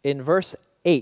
in verse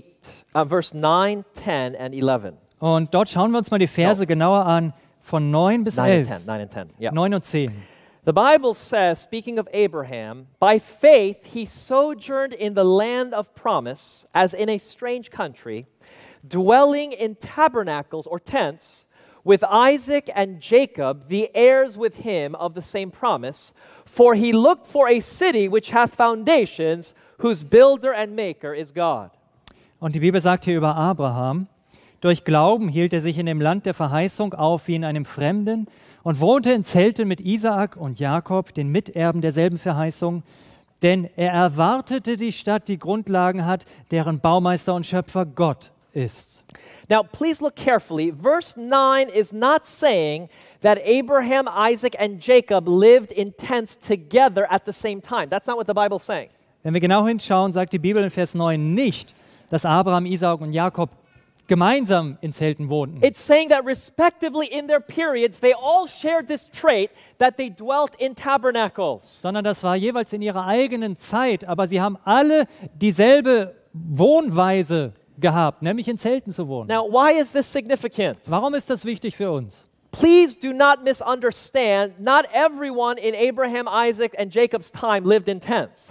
9, 10 and 11. Und dort schauen wir uns mal die Verse genauer an, von 9 bis 11. 9 and 10. Yeah. 9 und 10. The Bible says, speaking of Abraham, by faith he sojourned in the land of promise, as in a strange country, dwelling in tabernacles or tents, with Isaac and Jacob, the heirs with him of the same promise. For he looked for a city which hath foundations, whose builder and maker is God. Und die Bibel sagt hier über Abraham: Durch Glauben hielt er sich in dem Land der Verheißung auf wie in einem Fremden und wohnte in Zelten mit Isaak und Jakob, den Miterben derselben Verheißung. Denn er erwartete die Stadt, die Grundlagen hat, deren Baumeister und Schöpfer Gott ist. Now, please look carefully. Verse 9 is not saying that Abraham, Isaac, and Jacob lived in tents together at the same time. That's not what the Bible is saying. Wenn wir genau hinschauen, sagt die Bibel in Vers 9 nicht, dass Abraham, Isaak und Jakob gemeinsam in Zelten wohnten. It's saying that respectively in their periods, they all shared this trait that they dwelt in tabernacles. Sondern das war jeweils in ihrer eigenen Zeit, aber sie haben alle dieselbe Wohnweise gehabt, nämlich in Zelten zu wohnen. Now, why is this significant? Warum ist das wichtig für uns? Please do not misunderstand. Not everyone in Abraham, Isaac, and Jacob's time lived in tents.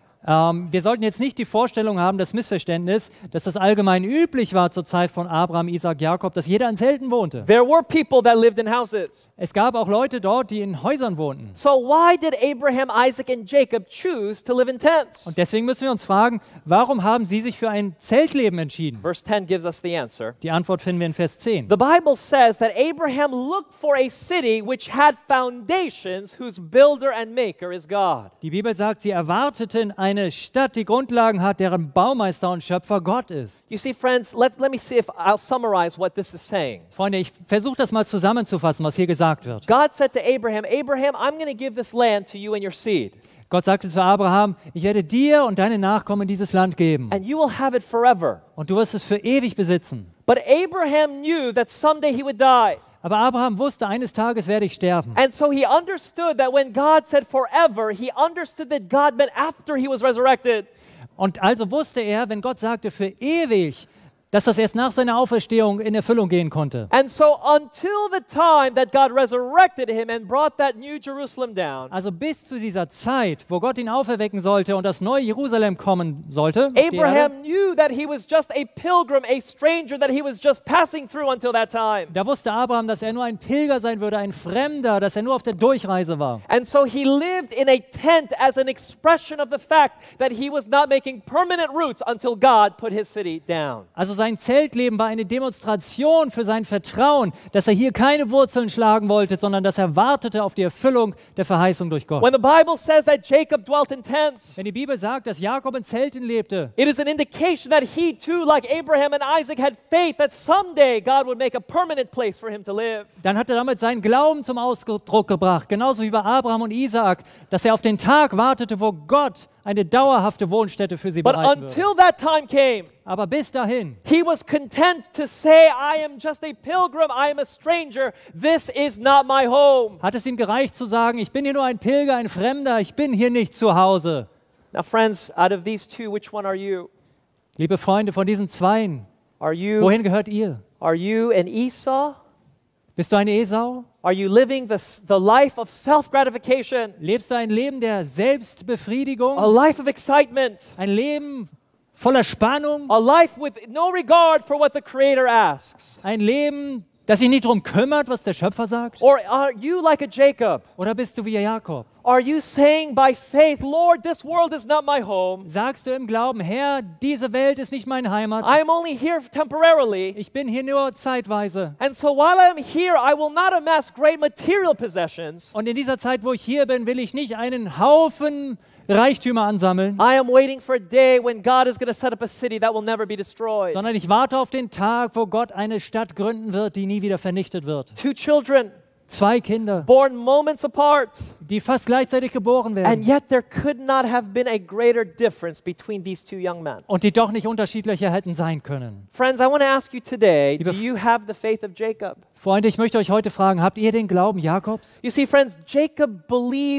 Wir sollten jetzt nicht die Vorstellung haben, das Missverständnis, dass das allgemein üblich war zur Zeit von Abraham, Isaak, Jakob, dass jeder in Zelten wohnte. There were people that lived in houses. Es gab auch Leute dort, die in Häusern wohnten. So why did Abraham, Isaac, and Jacob choose to live in tents? Und deswegen müssen wir uns fragen, warum haben sie sich für ein Zeltleben entschieden? Verse 10 gives us the answer. Die Antwort finden wir in Vers 10. The Bible says that Abraham looked for a city which had foundations, whose builder and maker is God. Die Bibel sagt, sie erwarteten eine Stadt, die Grundlagen hat, deren Baumeister und Schöpfer Gott ist. You see, friends, let me see if I'll summarize what this is saying. Freunde, ich versuche das mal zusammenzufassen, was hier gesagt wird. God said to Abraham, Abraham, I'm going to give this land to you and your seed. Gott sagte zu Abraham, ich werde dir und deinen Nachkommen dieses Land geben. And you will have it forever. Und du wirst es für ewig besitzen. But Abraham knew that someday he would die. Aber Abraham wusste, eines Tages werde ich sterben. And so he understood that when God said forever, he understood that God meant after he was resurrected. Und also wusste er, wenn Gott sagte für ewig, dass das erst nach seiner Auferstehung in Erfüllung gehen konnte. And so until the time that God resurrected him and brought that new Jerusalem down, Also bis zu dieser Zeit, wo Gott ihn auferwecken sollte und das neue Jerusalem kommen sollte, auf die Erde, Abraham knew that he was just a pilgrim, a stranger, that he was just passing through until that time. da wusste Abraham, dass er nur ein Pilger sein würde, ein Fremder, dass er nur auf der Durchreise war. And so he lived in a tent as an expression of the fact that he was not making permanent roots until God put his city down. Also sein Zeltleben war eine Demonstration für sein Vertrauen, dass er hier keine Wurzeln schlagen wollte, sondern dass er wartete auf die Erfüllung der Verheißung durch Gott. When the Bible says that Jacob dwelt in tents, Wenn die Bibel sagt, dass Jakob in Zelten lebte, it is an indication that he too, like Abraham and Isaac, had faith that someday God would make a permanent place for him to live. dann hat er damit seinen Glauben zum Ausdruck gebracht, genauso wie bei Abraham und Isaak, dass er auf den Tag wartete, wo Gott eine dauerhafte Wohnstätte für sie But bereiten würde. until that time came, Aber bis dahin he was content to say, I am just a pilgrim, I am a stranger, this is not my home. hat es ihm gereicht zu sagen, ich bin hier nur ein Pilger, ein Fremder, ich bin hier nicht zu Hause. Now friends, out of these two, which one are you? Liebe Freunde, von diesen Zweien, Are you gehört ihr? an Esau? Bist du ein Esau? Are you living the life of self-gratification? Lebst du ein Leben der Selbstbefriedigung? A life of excitement? Ein Leben voller Spannung? A life with no regard for what the Creator asks? Ein Leben, das sich nicht darum kümmert, was der Schöpfer sagt? Or are you like a Jacob? Oder bist du wie Jakob? Are you saying by faith, Lord, this world is not my home. Sagst du im Glauben, Herr, diese Welt ist nicht meine Heimat. I am only here temporarily. Ich bin hier nur zeitweise. And so while I am here, I will not amass great material possessions. Und in dieser Zeit, wo ich hier bin, will ich nicht einen Haufen Reichtümer ansammeln, I am waiting for a day when God is going to set up a city that will never be destroyed. sondern ich warte auf den Tag, wo Gott eine Stadt gründen wird, die nie wieder vernichtet wird. 2 children 2 Kinder, born moments apart. die fast gleichzeitig geboren And werden yet there could not have been a greater difference between these 2 young men. und die doch nicht unterschiedlicher hätten sein können. Friends, I want to ask you today, do Liebe you have the faith of Jacob? Freunde, ich möchte euch heute fragen, habt ihr den Glauben Jakobs? You see, friends, Jacob believed